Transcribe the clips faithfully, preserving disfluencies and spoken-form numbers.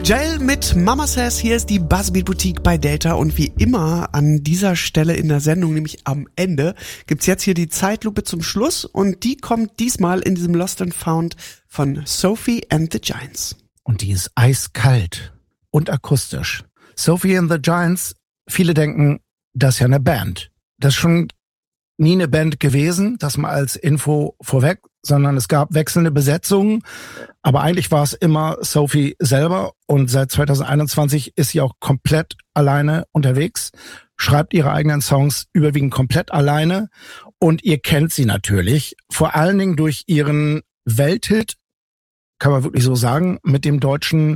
Jail mit Mama Says, hier ist die Buzzbeat Boutique bei Delta und wie immer an dieser Stelle in der Sendung, nämlich am Ende, gibt's jetzt hier die Zeitlupe zum Schluss und die kommt diesmal in diesem Lost and Found von Sophie and the Giants. Und die ist eiskalt und akustisch. Sophie and the Giants, viele denken, das ist ja eine Band. Das ist schon nie eine Band gewesen, das mal als Info vorweg, sondern es gab wechselnde Besetzungen, aber eigentlich war es immer Sophie selber und seit zwanzig einundzwanzig ist sie auch komplett alleine unterwegs, schreibt ihre eigenen Songs überwiegend komplett alleine und ihr kennt sie natürlich, vor allen Dingen durch ihren Welthit, kann man wirklich so sagen, mit dem deutschen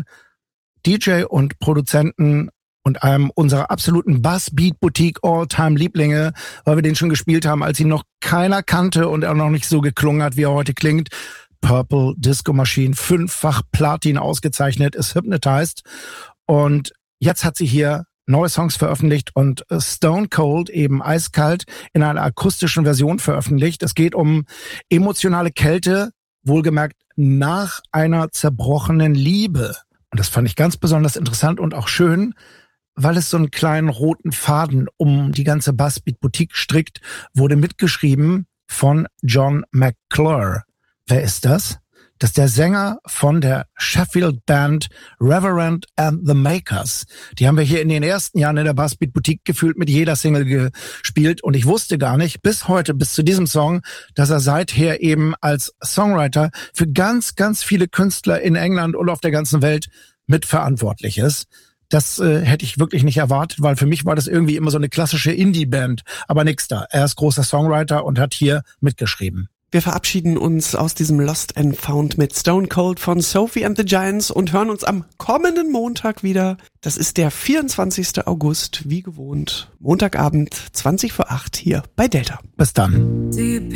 D J und Produzenten und einem unserer absoluten Buzzbeat Boutique All-Time-Lieblinge, weil wir den schon gespielt haben, als ihn noch keiner kannte und er noch nicht so geklungen hat, wie er heute klingt. Purple Disco Machine, fünffach Platin ausgezeichnet, ist Hypnotized. Und jetzt hat sie hier neue Songs veröffentlicht und Stone Cold, eben eiskalt, in einer akustischen Version veröffentlicht. Es geht um emotionale Kälte, wohlgemerkt nach einer zerbrochenen Liebe. Und das fand ich ganz besonders interessant und auch schön, weil es so einen kleinen roten Faden um die ganze Buzzbeat Boutique strickt, wurde mitgeschrieben von John McClure. Wer ist das? Das ist der Sänger von der Sheffield-Band Reverend and the Makers. Die haben wir hier in den ersten Jahren in der Buzzbeat Boutique gefühlt mit jeder Single gespielt und ich wusste gar nicht, bis heute, bis zu diesem Song, dass er seither eben als Songwriter für ganz, ganz viele Künstler in England und auf der ganzen Welt mitverantwortlich ist. Das äh, hätte ich wirklich nicht erwartet, weil für mich war das irgendwie immer so eine klassische Indie-Band. Aber nix da. Er ist großer Songwriter und hat hier mitgeschrieben. Wir verabschieden uns aus diesem Lost and Found mit Stone Cold von Sophie and the Giants und hören uns am kommenden Montag wieder. Das ist der vierundzwanzigsten August, wie gewohnt. Montagabend, zwanzig vor acht hier bei Delta. Bis dann.